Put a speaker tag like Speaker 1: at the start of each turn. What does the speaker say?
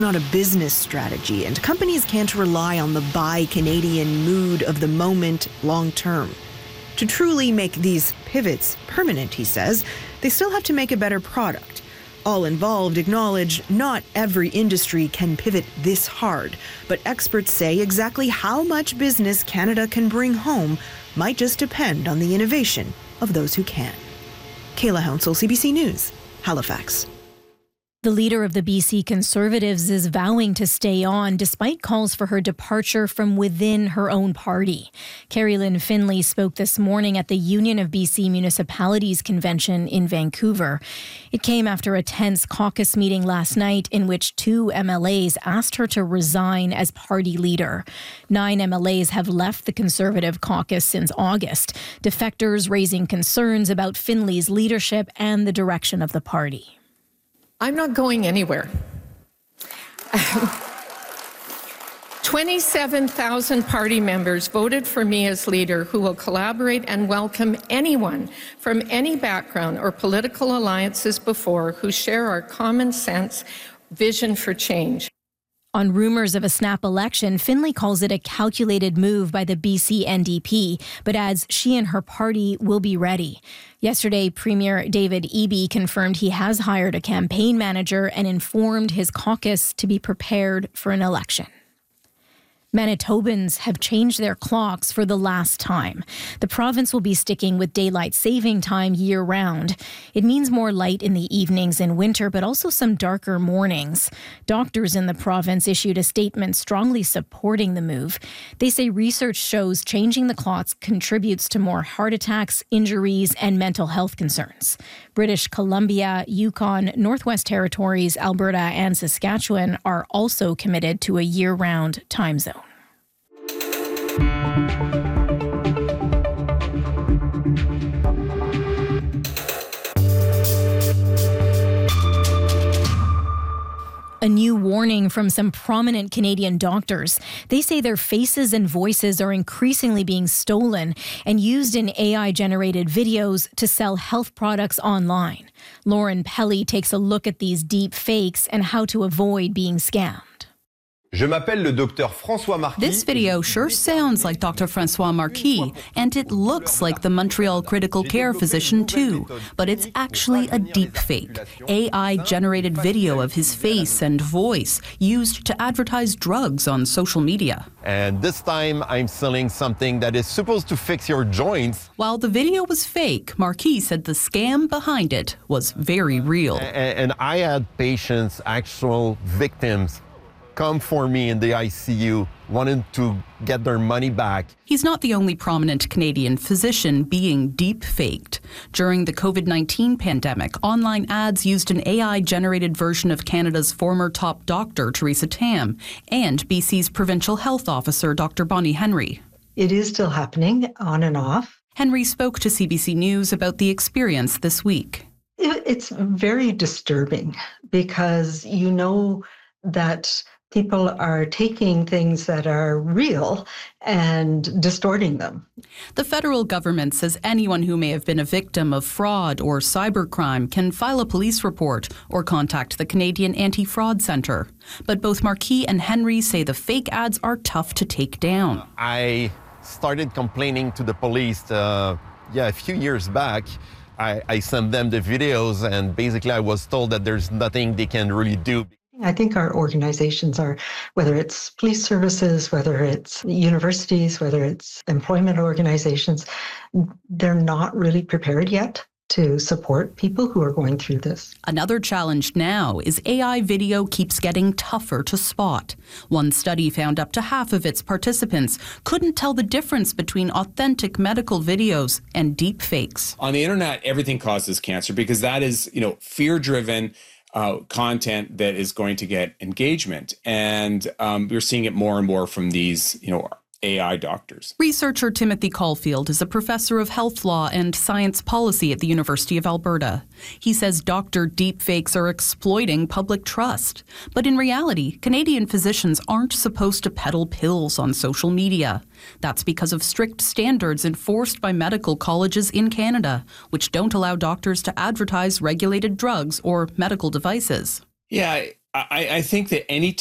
Speaker 1: Not a business strategy, and companies can't rely on the buy Canadian mood of the moment long term. To truly make these pivots permanent, he says, they still have to make a better product. All involved acknowledge not every industry can pivot this hard, but experts say exactly how much business Canada can bring home might just depend on the innovation of those who can. Kayla Hounsell, CBC News, Halifax.
Speaker 2: The leader of the BC Conservatives is vowing to stay on despite calls for her departure from within her own party. Carrie-Lynne Finlay spoke this morning at the Union of BC Municipalities Convention in Vancouver. It came after a tense caucus meeting last night in which 2 MLAs asked her to resign as party leader. 9 MLAs have left the Conservative caucus since August, defectors raising concerns about Finlay's leadership and the direction of the party.
Speaker 3: I'm not going anywhere. 27,000 party members voted for me as leader who will collaborate and welcome anyone from any background or political alliances before who share our common sense vision for change.
Speaker 2: On rumors of a snap election, Finlay calls it a calculated move by the BC NDP, but adds she and her party will be ready. Yesterday, Premier David Eby confirmed he has hired a campaign manager and informed his caucus to be prepared for an election. Manitobans have changed their clocks for the last time. The province will be sticking with daylight saving time year-round. It means more light in the evenings in winter, but also some darker mornings. Doctors in the province issued a statement strongly supporting the move. They say research shows changing the clocks contributes to more heart attacks, injuries, and mental health concerns. British Columbia, Yukon, Northwest Territories, Alberta, and Saskatchewan are also committed to a year-round time zone. A new warning from some prominent Canadian doctors. They say their faces and voices are increasingly being stolen and used in AI-generated videos to sell health products online. Lauren Pelly takes a look at these deep fakes and how to avoid being scammed.
Speaker 4: Je m'appelle le docteur François Marquis.
Speaker 5: This video sure sounds like Dr. François Marquis, and it looks like the Montreal critical care physician too, but it's actually a deep fake, AI-generated video of his face and voice used to advertise drugs on social media.
Speaker 4: And this time I'm selling something that is supposed to fix your joints.
Speaker 5: While the video was fake, Marquis said the scam behind it was very real.
Speaker 4: And I had patients, actual victims, come for me in the ICU, wanting to get their money back.
Speaker 5: He's not the only prominent Canadian physician being deep-faked. During the COVID-19 pandemic, online ads used an AI-generated version of Canada's former top doctor, Theresa Tam, and BC's provincial health officer, Dr. Bonnie Henry.
Speaker 6: It is still happening on and off.
Speaker 5: Henry spoke to CBC News about the experience this week.
Speaker 6: It's very disturbing because you know that people are taking things that are real and distorting them.
Speaker 5: The federal government says anyone who may have been a victim of fraud or cybercrime can file a police report or contact the Canadian Anti-Fraud Centre. But both Marquis and Henry say the fake ads are tough to take down.
Speaker 4: I started complaining to the police a few years back. I sent them the videos, and basically I was told that there's nothing they can really do.
Speaker 6: I think our organizations are, whether it's police services, whether it's universities, whether it's employment organizations, they're not really prepared yet to support people who are going through this.
Speaker 5: Another challenge now is AI video keeps getting tougher to spot. One study found up to half of its participants couldn't tell the difference between authentic medical videos and deep fakes.
Speaker 7: On the internet, everything causes cancer because that is, fear-driven content that is going to get engagement. And we're seeing it more and more from these, AI doctors.
Speaker 5: Researcher Timothy Caulfield is a professor of health law and science policy at the University of Alberta. He says doctor deepfakes are exploiting public trust. But in reality, Canadian physicians aren't supposed to peddle pills on social media. That's because of strict standards enforced by medical colleges in Canada, which don't allow doctors to advertise regulated drugs or medical devices.
Speaker 7: Yeah, I think that any